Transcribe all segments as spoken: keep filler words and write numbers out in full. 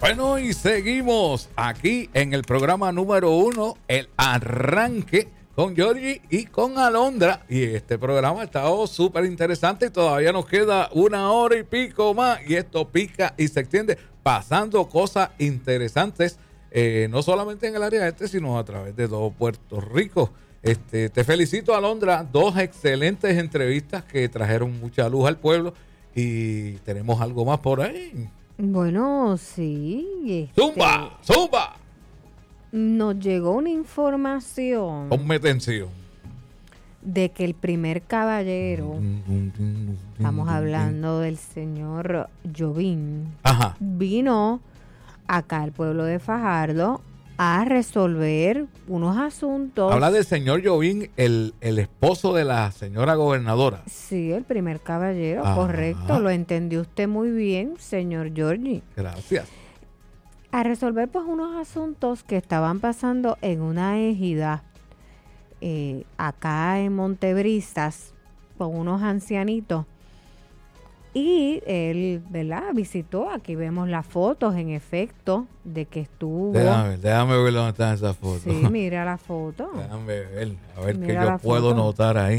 Bueno, y seguimos aquí en el programa número uno, El Arranque, con Georgie y con Alondra. Y este programa ha estado súper interesante y todavía nos queda una hora y pico más. Y esto pica y se extiende, pasando cosas interesantes, eh, no solamente en el área este, sino a través de todo Puerto Rico. Este, te felicito, Alondra, dos excelentes entrevistas que trajeron mucha luz al pueblo. Y tenemos algo más por ahí. Bueno, sí. Este, ¡Zumba! ¡Zumba! Nos llegó una información Ponme tensión. de que el primer caballero, estamos hablando del señor Jovín, Ajá. vino acá al pueblo de Fajardo a resolver unos asuntos. Habla del señor Jovín, el, el esposo de la señora gobernadora. Sí, el primer caballero, Ajá. correcto. Lo entendió usted muy bien, señor Georgie. Gracias. A resolver pues unos asuntos que estaban pasando en una égida eh, acá en Montebrisas con unos ancianitos. Y él, ¿verdad? Visitó, aquí vemos las fotos en efecto de que estuvo. Déjame ver, déjame ver dónde están esas fotos. Sí, mira la foto. Déjame ver, a ver Mira qué la yo puedo foto. notar ahí.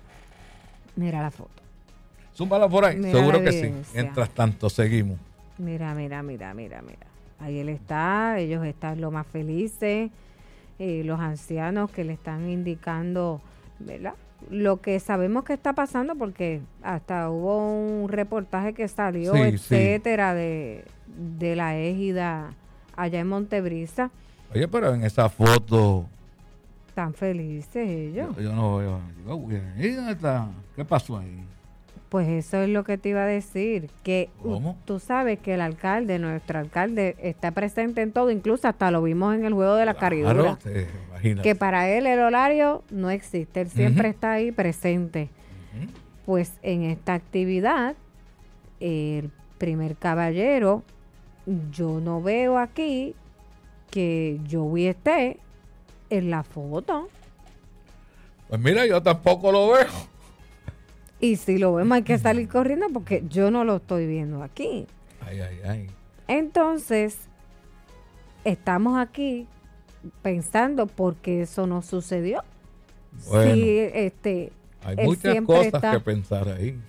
Mira la foto. Zúmbala por ahí, Mira seguro la que sí. evidencia. Mientras tanto, seguimos. Mira, mira, mira, mira, mira. Ahí él está, ellos están lo más felices, eh, los ancianos que le están indicando, ¿verdad? Lo que sabemos que está pasando, porque hasta hubo un reportaje que salió, Sí, etcétera, de, de la égida allá en Montebrisa. Oye, pero en esa foto Tan felices ellos. yo, yo no veo. Digo, ¿y dónde está? ¿Qué pasó ahí? Pues eso es lo que te iba a decir, que u- ¿Cómo? tú sabes que el alcalde, nuestro alcalde, está presente en todo, incluso hasta lo vimos en el juego de la caridura. Claro, te imaginas. Que para él el horario no existe, él siempre Ujú. está ahí presente. Ujú. Pues en esta actividad, el primer caballero, yo no veo aquí que Joey esté en la foto. Pues mira, yo tampoco lo veo. Y si lo vemos hay que salir corriendo porque yo no lo estoy viendo aquí. Ay, ay, ay. Entonces, estamos aquí pensando por qué eso no sucedió. Bueno. Sí, este, Hay él muchas siempre cosas está- que pensar ahí.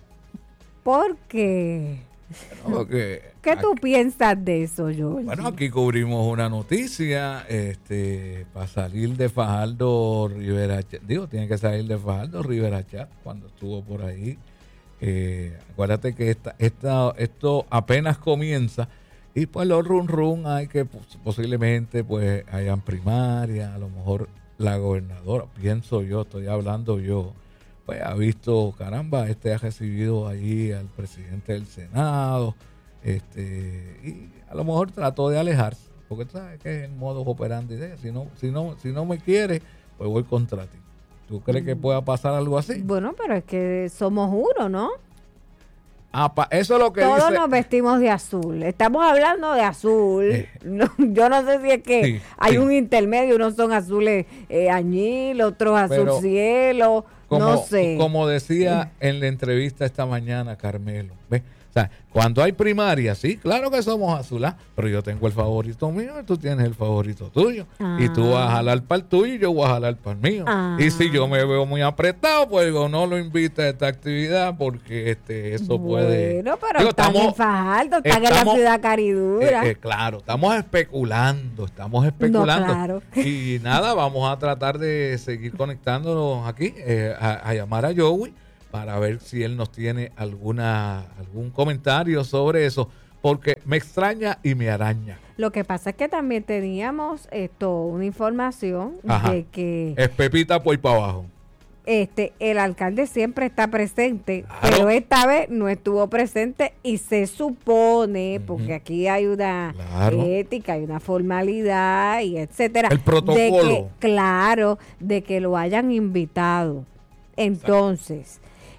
porque ¿No? Porque ¿qué tú aquí- piensas de eso, Georgie? Bueno, aquí cubrimos una noticia, este, para salir de Fajardo Rivera Chat. Digo, tiene que salir de Fajardo Rivera Chat cuando estuvo por ahí. Eh, acuérdate que esta, esta, esto apenas comienza y pues los run run hay que pues, posiblemente pues hayan primaria, a lo mejor la gobernadora, pienso yo, estoy hablando yo, pues ha visto, caramba, este ha recibido allí al presidente del Senado, este, y a lo mejor trató de alejarse, porque tú sabes que es el modo operandi de ella. Si no, si no, si no me quiere, pues voy contra ti. ¿Tú crees que pueda pasar algo así? Bueno, pero es que somos uno, ¿no? Ah, pa- eso es lo que Todos dice. nos vestimos de azul. Estamos hablando de azul. Eh. No, yo no sé si es que Sí, hay sí. un intermedio. Unos son azules eh, añil, otros azul Pero cielo. Como, no sé. como decía en la entrevista esta mañana Carmelo, ¿ves? O sea, cuando hay primaria, sí, claro que somos azulá, pero yo tengo el favorito mío y tú tienes el favorito tuyo. Y tú vas a jalar para el tuyo y yo voy a jalar para el mío. Ah. Y si yo me veo muy apretado, pues digo, no lo invita a esta actividad porque este eso puede... Bueno, pero Digo, están estamos- en Fajardo, están en estamos- la ciudad caridura. Eh, eh, claro, estamos especulando, estamos especulando. No, claro. Y nada, vamos a tratar de seguir conectándonos aquí, eh, a, a llamar a Joey para ver si él nos tiene alguna algún comentario sobre eso, porque me extraña y me araña. Lo que pasa es que también teníamos esto una información Ajá. de que Es Pepita por ahí para abajo. este el alcalde siempre está presente, Claro. pero esta vez no estuvo presente y se supone, Ujú. porque aquí hay una Claro. ética, hay una formalidad y etcétera. El protocolo. De que, claro, de que lo hayan invitado. Entonces,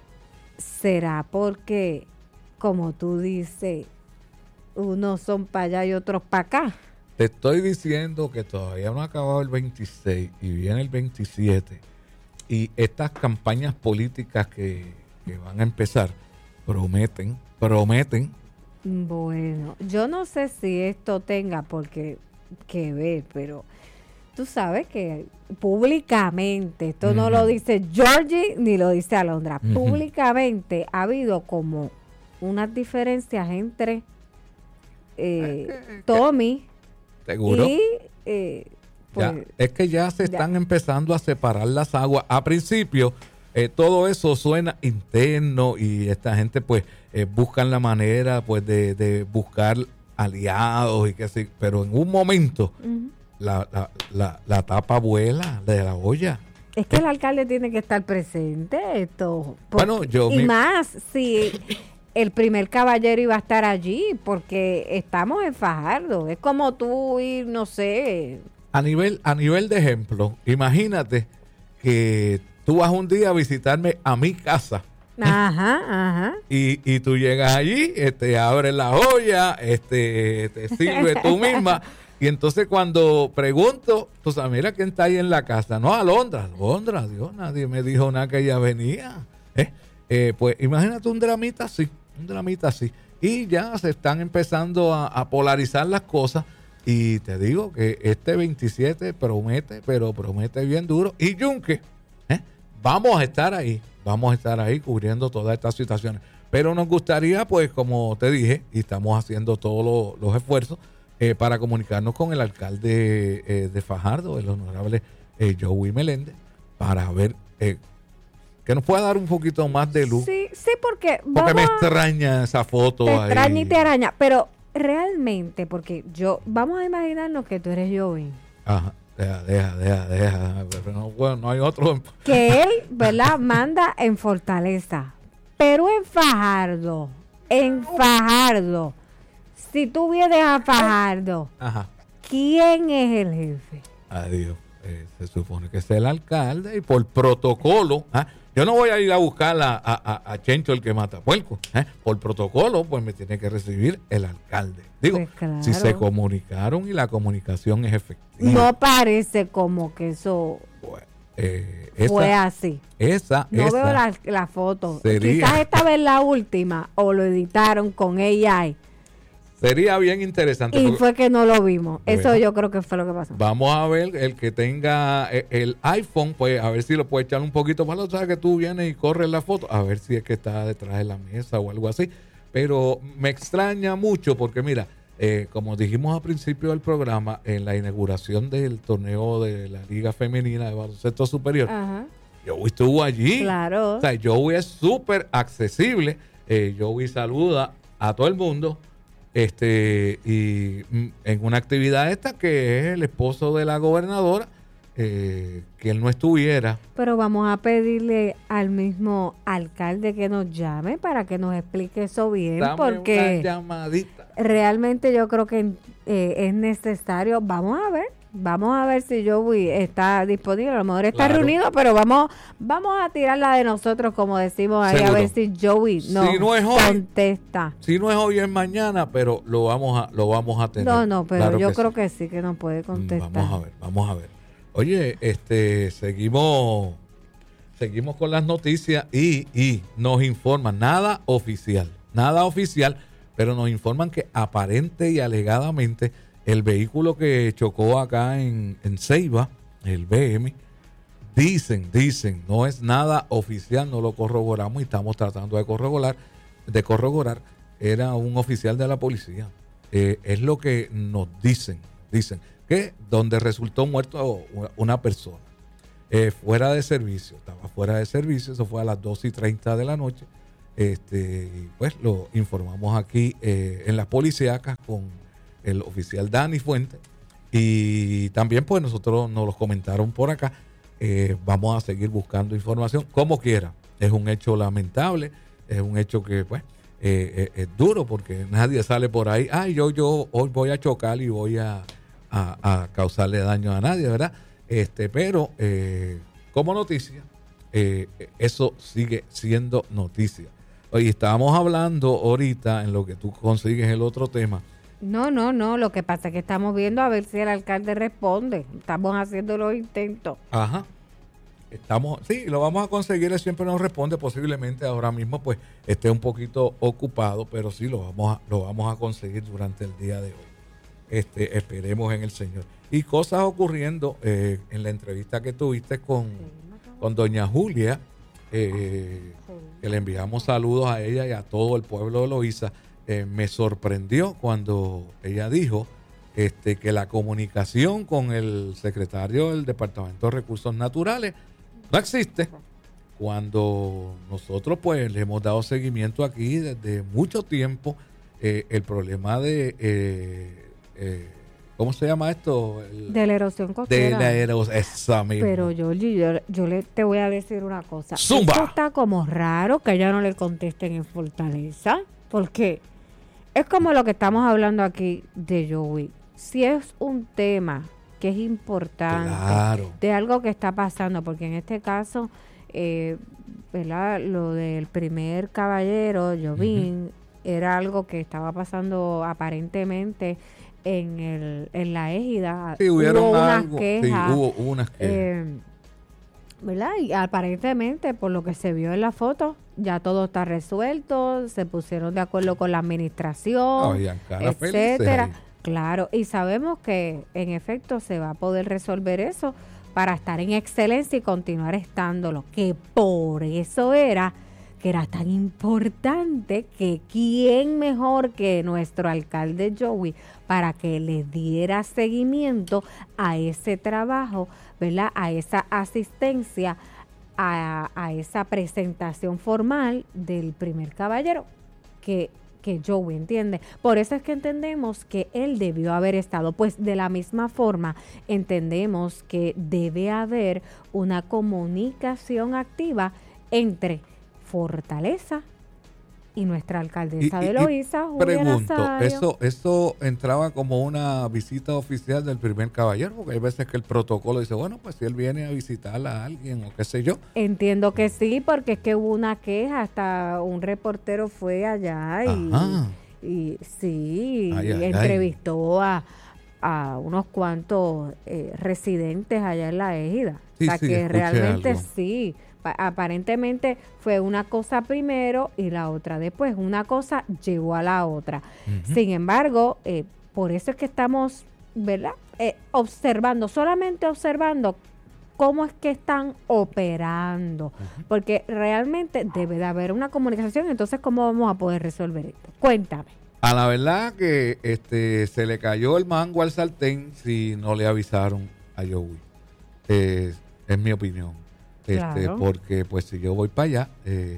será porque, como tú dices, unos son para allá y otros para acá. Te estoy diciendo que todavía no ha acabado el veintiséis y viene el veintisiete. Y estas campañas políticas que, que van a empezar prometen, prometen Bueno, yo no sé si esto tenga porque que ver, pero tú sabes que públicamente, esto uh-huh. no lo dice Georgie ni lo dice Alondra, uh-huh. públicamente ha habido como unas diferencias entre eh, Tommy ¿Seguro? y... Eh, pues, ya, es que ya se ya. están empezando a separar las aguas. A principio, eh, todo eso suena interno y esta gente pues eh, buscan la manera pues de, de buscar aliados y que sí, pero en un momento uh-huh. la, la, la, la tapa vuela de la olla. Es que el alcalde tiene que estar presente esto. Porque, bueno, yo y mi... más si el primer caballero iba a estar allí, porque estamos en Fajardo. Es como tú ir, no sé. A nivel, a nivel de ejemplo, imagínate que tú vas un día a visitarme a mi casa. Ajá, ajá. Y, y tú llegas allí, este, abres la olla, este, te sirve tú misma. Y entonces cuando pregunto, tú sabes, mira quién está ahí en la casa. No, Alondra, Alondra, Dios, nadie me dijo nada que ella venía. ¿Eh? Eh, pues imagínate un dramita así, un dramita así. Y ya se están empezando a, a polarizar las cosas. Y te digo que este veintisiete promete, pero promete bien duro. Y Yunque, ¿eh? vamos a estar ahí, vamos a estar ahí cubriendo todas estas situaciones. Pero nos gustaría, pues, como te dije, y estamos haciendo todos lo, los esfuerzos eh, para comunicarnos con el alcalde eh, de Fajardo, el honorable eh, Joey Meléndez, para ver eh, que nos pueda dar un poquito más de luz. Sí, sí, porque... Porque me extraña esa foto te ahí. Te extraña y te araña, pero... Realmente, porque yo, vamos a imaginarnos que tú eres Joey. Ajá, deja, deja, deja, deja. Pero no, bueno, no hay otro. Que él, ¿verdad? Manda en Fortaleza. Pero en Fajardo, en Fajardo, si tú vienes a Fajardo, Ajá. ¿quién es el jefe? Adiós. Eh, se supone que es el alcalde y por protocolo, ¿eh? Yo no voy a ir a buscar a, a, a Chencho el que mata puerco. ¿eh? Por protocolo, pues me tiene que recibir el alcalde. Digo, pues claro. Si se comunicaron y la comunicación es efectiva. No parece como que eso bueno, eh, fue esa, así. Esa, no esa veo la, la foto. Sería, Quizás esta vez la última o lo editaron con A I. Sería bien interesante. Y fue que no lo vimos. Bueno, eso yo creo que fue lo que pasó. Vamos a ver, el que tenga el iPhone, pues a ver si lo puede echar un poquito para la otra, que tú vienes y corres la foto, a ver si es que está detrás de la mesa o algo así. Pero me extraña mucho porque mira, eh, como dijimos al principio del programa, en la inauguración del torneo de la Liga Femenina de Baloncesto Superior, Ajá. Joey estuvo allí. Claro. O sea, Joey es súper accesible. Eh, Joey saluda a todo el mundo. Este y en una actividad esta que es el esposo de la gobernadora, eh, que él no estuviera. Pero vamos a pedirle al mismo alcalde que nos llame para que nos explique eso bien. Dame porque una llamadita. Realmente yo creo que eh, es necesario. Vamos a ver. Vamos a ver si Joey está disponible. A lo mejor está claro. reunido, pero vamos vamos a tirarla de nosotros, como decimos ahí, Seguro. A ver si Joey nos si no es hoy, contesta. Si no es hoy, es mañana, pero lo vamos a lo vamos a tener. No, no, pero claro yo que creo sí. que sí, que nos puede contestar. Vamos a ver, vamos a ver. Oye, este, seguimos seguimos con las noticias y, y nos informan, nada oficial, nada oficial, pero nos informan que aparente y alegadamente el vehículo que chocó acá en, en Ceiba, el B M, dicen, dicen, no es nada oficial, no lo corroboramos y estamos tratando de corroborar, de corroborar, era un oficial de la policía. Eh, es lo que nos dicen, dicen, que donde resultó muerto una persona, eh, fuera de servicio, estaba fuera de servicio, eso fue a las dos y treinta de la noche, este, y pues lo informamos aquí eh, en las policíacas con el oficial Dani Fuentes, y también pues nosotros nos lo comentaron por acá. Eh, vamos a seguir buscando información como quiera. Es un hecho lamentable, es un hecho que pues eh, eh, es duro porque nadie sale por ahí, ay yo yo hoy voy a chocar y voy a, a, a causarle daño a nadie, ¿verdad? Este, pero eh, como noticia, eh, eso sigue siendo noticia. Oye, estábamos hablando ahorita en lo que tú consigues el otro tema. No, no, no, lo que pasa es que estamos viendo a ver si el alcalde responde. Estamos haciendo los intentos. Ajá. Estamos, sí, lo vamos a conseguir, él siempre nos responde, posiblemente ahora mismo pues esté un poquito ocupado, pero sí lo vamos a, lo vamos a conseguir durante el día de hoy. Este, esperemos en el Señor. Y cosas ocurriendo eh, en la entrevista que tuviste con, con doña Julia, eh, que le enviamos saludos a ella y a todo el pueblo de Loíza. Eh, me sorprendió cuando ella dijo este, que la comunicación con el secretario del Departamento de Recursos Naturales no existe, cuando nosotros pues le hemos dado seguimiento aquí desde mucho tiempo. Eh, el problema de eh, eh, ¿cómo se llama esto? El, de la erosión costera. De la erosión, esa misma. Pero yo, yo, yo le, te voy a decir una cosa. ¡Zumba! Esto está como raro que ella no le contesten en Fortaleza, porque es como lo que estamos hablando aquí de Joey. Si es un tema que es importante, claro, de algo que está pasando, porque en este caso, eh, ¿verdad? Lo del primer caballero, Jovín, uh-huh, era algo que estaba pasando aparentemente en el en la égida. Sí, hubo unas algo, quejas, sí, hubo, hubo unas quejas. Eh, ¿verdad? Y aparentemente, por lo que se vio en la foto, ya todo está resuelto, se pusieron de acuerdo con la administración, etcétera. Claro, y sabemos que en efecto se va a poder resolver eso para estar en excelencia y continuar estándolo, que por eso era que era tan importante que quién mejor que nuestro alcalde Joey para que le diera seguimiento a ese trabajo, ¿verdad? A esa asistencia, a, a esa presentación formal del primer caballero que que Joey entiende. Por eso es que entendemos que él debió haber estado. Pues de la misma forma entendemos que debe haber una comunicación activa entre Fortaleza y nuestra alcaldesa y, y, de Loíza, Julia pregunto, Nazario. ¿eso, ¿eso entraba como una visita oficial del primer caballero? Porque hay veces que el protocolo dice, bueno, pues si él viene a visitar a alguien o qué sé yo. Entiendo que sí, porque es que hubo una queja, hasta un reportero fue allá y, y sí, ay, ay, entrevistó ay. A, a unos cuantos eh, residentes allá en la égida. Sí, o sea sí, que realmente algo. sí. Aparentemente fue una cosa primero y la otra después. Una cosa llegó a la otra. Uh-huh. Sin embargo, eh, por eso es que estamos, ¿verdad? Eh, observando, solamente observando cómo es que están operando. Uh-huh. Porque realmente debe de haber una comunicación. Entonces, ¿cómo vamos a poder resolver esto? Cuéntame. A la verdad que este se le cayó el mango al sartén si no le avisaron a Joey. Eh, es mi opinión. Este, claro. Porque pues si yo voy para allá, eh,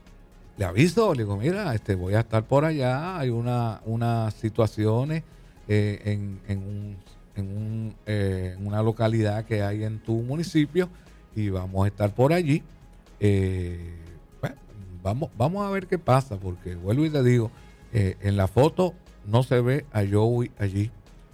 le aviso, le digo, mira, este, voy a estar por allá, hay una unas situaciones eh, en, en, un, en, un, eh, en una localidad que hay en tu municipio y vamos a estar por allí. Eh, bueno, vamos, vamos a ver qué pasa, porque vuelvo y te digo, eh, en la foto no se ve a Joey allí.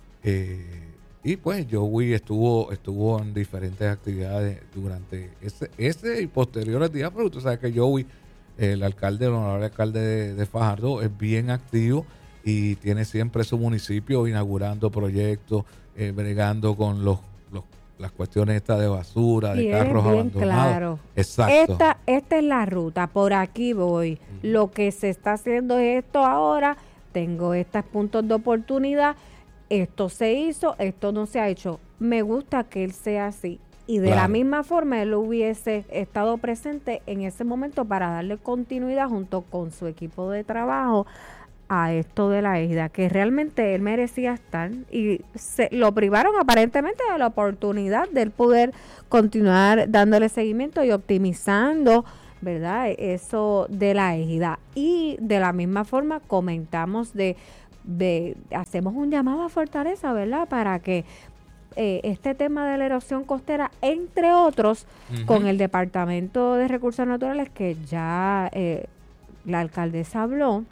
Eh, Y pues Joey estuvo estuvo en diferentes actividades durante ese ese y posteriores días, pero tú sabes que Joey, el alcalde, el honorable alcalde de, de Fajardo, es bien activo y tiene siempre su municipio inaugurando proyectos, eh, bregando con los, los las cuestiones estas de basura, de y carros bien abandonados. Claro. Exacto. Esta, esta es la ruta, por aquí voy. Uh-huh. Lo que se está haciendo es esto ahora, tengo estos puntos de oportunidad. Esto se hizo, esto no se ha hecho. Me gusta que él sea así. Y de claro. la misma forma, él hubiese estado presente en ese momento para darle continuidad junto con su equipo de trabajo a esto de la égida, que realmente él merecía estar. Y se lo privaron aparentemente de la oportunidad de él poder continuar dándole seguimiento y optimizando, ¿verdad?, eso de la égida. Y de la misma forma comentamos de... De, hacemos un llamado a Fortaleza, ¿verdad? Para que eh, este tema de la erosión costera, entre otros, uh-huh. con el Departamento de Recursos Naturales, que ya eh, la alcaldesa habló,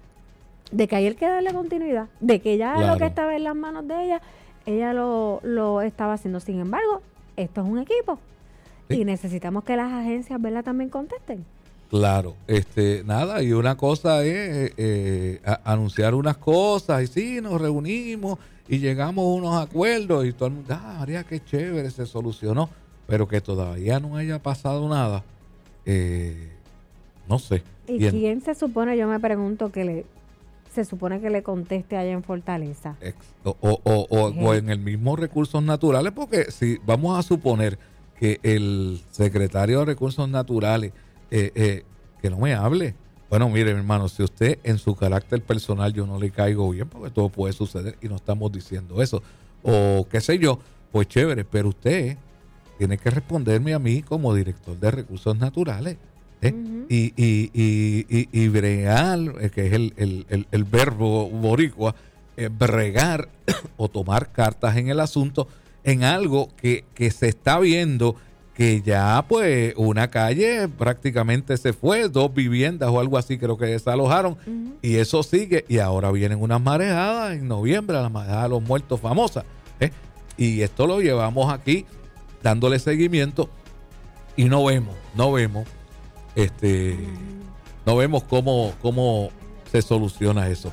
de que hay que darle continuidad, de que ya claro. lo que estaba en las manos de ella, ella lo, lo estaba haciendo. Sin embargo, esto es un equipo sí. y necesitamos que las agencias, ¿verdad?, también contesten. Claro, este, nada, y una cosa es eh, a, anunciar unas cosas, y sí, nos reunimos y llegamos a unos acuerdos, y todo el mundo, ah, María, qué chévere, se solucionó. pero que todavía no haya pasado nada, eh, no sé. ¿Y Bien. quién se supone, yo me pregunto, que le se supone que le conteste allá en Fortaleza? Ex, o, o, o, o, o en el mismo Recursos Naturales, porque si vamos a suponer que el secretario de Recursos Naturales eh, eh, que no me hable. Bueno, mire, mi hermano, si usted en su carácter personal yo no le caigo bien, porque todo puede suceder y no estamos diciendo eso, o qué sé yo, pues chévere, pero usted tiene que responderme a mí como director de Recursos Naturales. ¿eh? Uh-huh. Y, y, y, y, y bregar, eh, que es el, el, el, el verbo boricua, eh, bregar o tomar cartas en el asunto en algo que, que se está viendo que ya pues una calle prácticamente se fue, dos viviendas o algo así creo que desalojaron, uh-huh. y eso sigue, y ahora vienen unas marejadas en noviembre, la marejada de los muertos famosa, ¿eh? Y esto lo llevamos aquí dándole seguimiento y no vemos, no vemos este no vemos cómo, cómo se soluciona eso.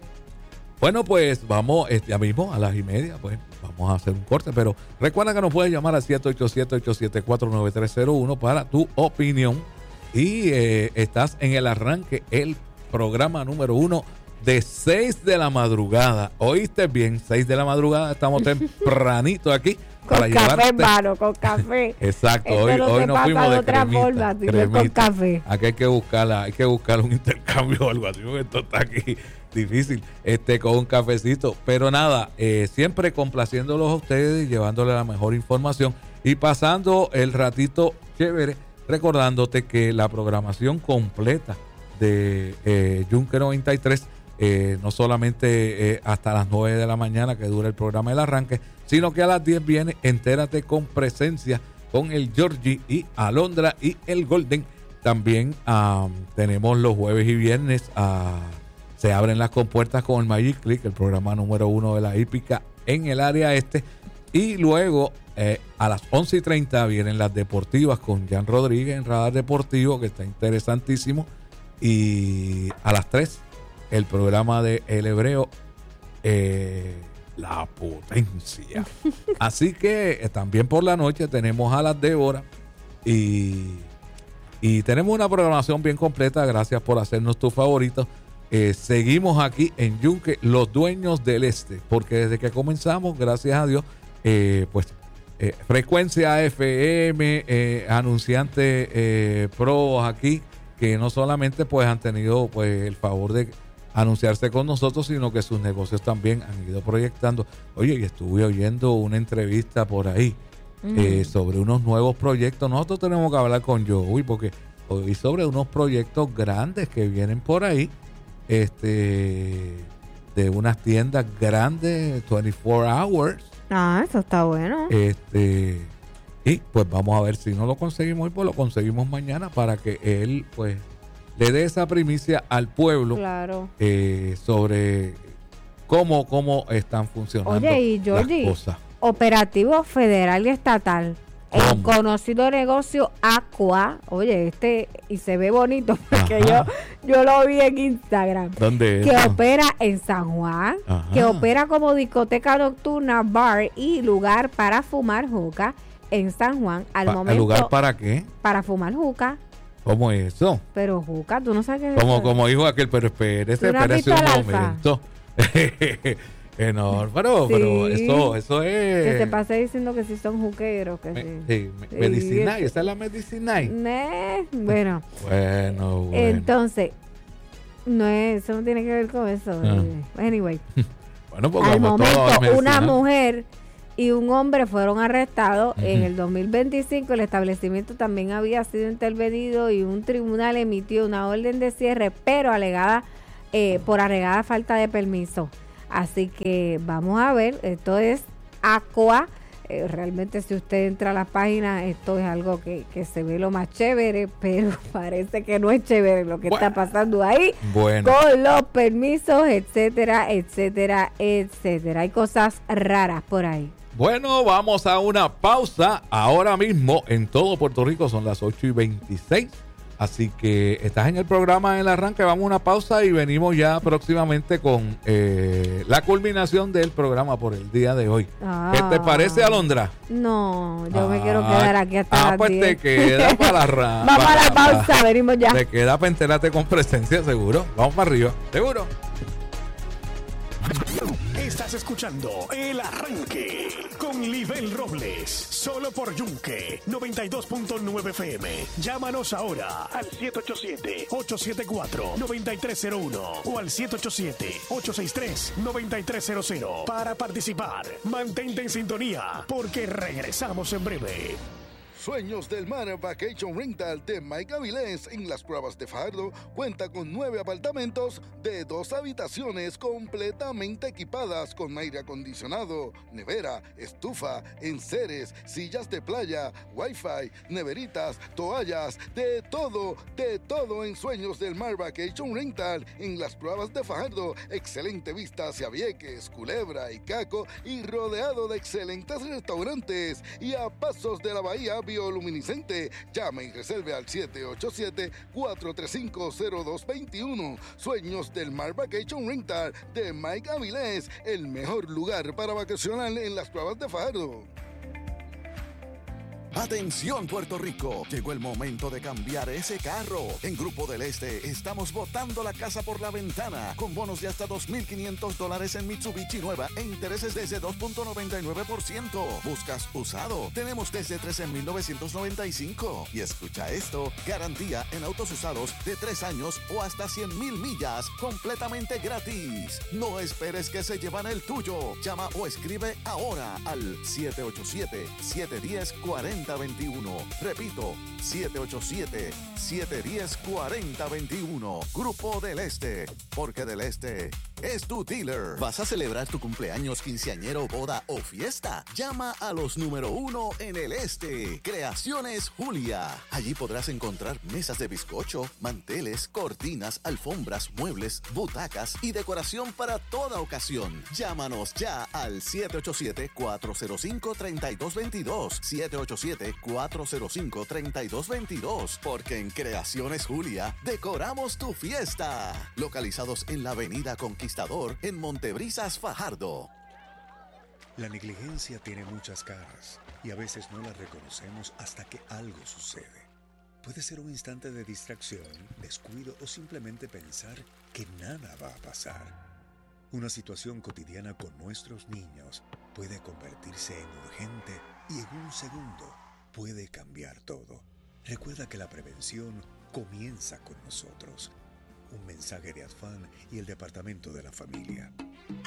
Bueno, pues vamos ya mismo a las y media, pues vamos a hacer un corte, pero recuerda que nos puedes llamar al siete ocho siete, ocho siete cuatro, nueve tres cero uno para tu opinión, y eh, estás en el arranque, el programa número uno de seis de la madrugada. ¿Oíste bien? seis de la madrugada, estamos tempranito aquí. Con para café, llevarte... hermano, con café. Exacto, hoy, no hoy nos fuimos de, de otra cremita, forma, cremita. Con café. Aquí hay que buscarla, hay que buscar un intercambio o algo así, porque esto está aquí difícil, este, con un cafecito. Pero nada, eh, siempre complaciéndolos a ustedes y llevándole la mejor información y pasando el ratito chévere, recordándote que la programación completa de eh, Yunque noventa y tres, eh, no solamente eh, hasta las nueve de la mañana que dura el programa del arranque, sino que a las diez viene Entérate con Presencia con el Georgie y Alondra y el Golden. También um, tenemos los jueves y viernes, uh, se abren las compuertas con el Magic Click, el programa número uno de la hípica en el área este. Y luego eh, a las once y treinta vienen las deportivas con Jan Rodríguez en Radar Deportivo, que está interesantísimo. Y a las tres el programa de El Hebreo, eh, La Potencia. Así que eh, también por la noche tenemos a las Débora y, y tenemos una programación bien completa. Gracias por hacernos tus favoritos. Eh, seguimos aquí en Yunque, los dueños del este, porque desde que comenzamos, gracias a Dios, eh, pues eh, frecuencia F M, eh, anunciantes eh, pros aquí, que no solamente pues han tenido pues el favor de anunciarse con nosotros, sino que sus negocios también han ido proyectando. Oye, y estuve oyendo una entrevista por ahí mm. eh, sobre unos nuevos proyectos. Nosotros tenemos que hablar con Joey porque oí sobre unos proyectos grandes que vienen por ahí, este, de unas tiendas grandes, veinticuatro hours. Ah, eso está bueno. Este, y pues vamos a ver si no lo conseguimos hoy, pues lo conseguimos mañana para que él pues le dé esa primicia al pueblo, claro. eh, sobre cómo, cómo están funcionando. Oye, y Georgie, las cosas. Operativo federal y estatal. ¿Cómo? El conocido negocio Aqua, oye, este, y se ve bonito porque yo, yo lo vi en Instagram. ¿Dónde es? Que opera en San Juan, Ajá. que opera como discoteca nocturna, bar y lugar para fumar juca en San Juan. Al Pa- momento, ¿El lugar para qué? Para fumar juca. ¿Cómo es eso? Pero juca, tú no sabes qué es Como, eso. como dijo aquel, pero espérese, ¿Tú no has espérese visto un al Alfa? momento. Eh, no, pero, Sí. pero eso, eso es. Que se pase diciendo que sí son juqueros. Que Me- sí. sí, me- Sí, Medicinal, es- esa es la medicinal. Ne, Bueno, Bueno, bueno. entonces, no es, eso no tiene que ver con eso. Ah. eh. Anyway, Bueno, porque al vamos todos a momento, una medicinal. mujer y un hombre fueron arrestados. Ujú. En el dos mil veinticinco el establecimiento también había sido intervenido y un tribunal emitió una orden de cierre, pero alegada eh, por alegada falta de permiso. Así que vamos a ver, esto es Aqua. Eh, realmente si usted entra a la página, esto es algo que, que se ve lo más chévere, pero parece que no es chévere lo que Bueno. está pasando ahí Bueno. con los permisos, etcétera, etcétera, etcétera. Hay cosas raras por ahí. Bueno, vamos a una pausa ahora mismo en todo Puerto Rico. Son las ocho y veintiséis. Así que estás en el programa El Arranque. Vamos a una pausa y venimos ya próximamente con eh, la culminación del programa por el día de hoy. Ah, ¿qué te parece, Alondra? No, yo ah, me quiero quedar aquí hasta ah, las pues diez. Te queda para la ra- Vamos para, a la pausa, para, venimos ya. Te queda para enterarte con presencia, seguro. Vamos para arriba, seguro. Estás escuchando El Arranque con Libel Robles, solo por Yunque noventa y dos punto nueve F M. Llámanos ahora al siete ocho siete, ocho siete cuatro, nueve tres cero uno o al siete ocho siete, ocho seis tres, nueve tres cero cero para participar. Mantente en sintonía porque regresamos en breve. Sueños del Mar Vacation Rental de Mike Avilés en Las Cuevas de Fajardo cuenta con nueve apartamentos de dos habitaciones completamente equipadas con aire acondicionado, nevera, estufa, enseres, sillas de playa, wifi, neveritas, toallas, de todo, de todo en Sueños del Mar Vacation Rental en Las Cuevas de Fajardo. Excelente vista hacia Vieques, Culebra y Caco y rodeado de excelentes restaurantes y a pasos de la bahía bioluminiscente. Llame y reserve al siete ocho siete, cuatro tres cinco, cero dos dos uno. Sueños del Mar Vacation Rental de Mike Avilés, el mejor lugar para vacacionar en Las Cuevas de Fajardo. Atención Puerto Rico, llegó el momento de cambiar ese carro. En Grupo del Este estamos botando la casa por la ventana con bonos de hasta dos mil quinientos dólares en Mitsubishi nueva e intereses desde dos punto noventa y nueve por ciento. ¿Buscas usado? Tenemos desde trece mil novecientos noventa y cinco. Y escucha esto, garantía en autos usados de tres años o hasta cien mil millas completamente gratis. No esperes que se llevan el tuyo. Llama o escribe ahora al siete ocho siete, siete uno cero, cuatro cero dos uno. Repito, siete ocho siete, siete uno cero, cuatro cero dos uno. Grupo del Este, porque del Este es tu dealer. ¿Vas a celebrar tu cumpleaños, quinceañero, boda o fiesta? Llama a los número uno en el Este. Creaciones Julia. Allí podrás encontrar mesas de bizcocho, manteles, cortinas, alfombras, muebles, butacas y decoración para toda ocasión. Llámanos ya al siete ocho siete, cuatro cero cinco, tres dos dos dos. siete ocho siete, cuatro cero cinco, tres dos dos dos. Porque en Creaciones Julia decoramos tu fiesta. Localizados en la avenida Conquistador en Montebrisas, Fajardo. La negligencia tiene muchas caras y a veces no la reconocemos hasta que algo sucede. Puede ser un instante de distracción, descuido o simplemente pensar que nada va a pasar. Una situación cotidiana con nuestros niños puede convertirse en urgente y en un segundo puede cambiar todo. Recuerda que la prevención comienza con nosotros. Un mensaje de ASFAN y el Departamento de la Familia.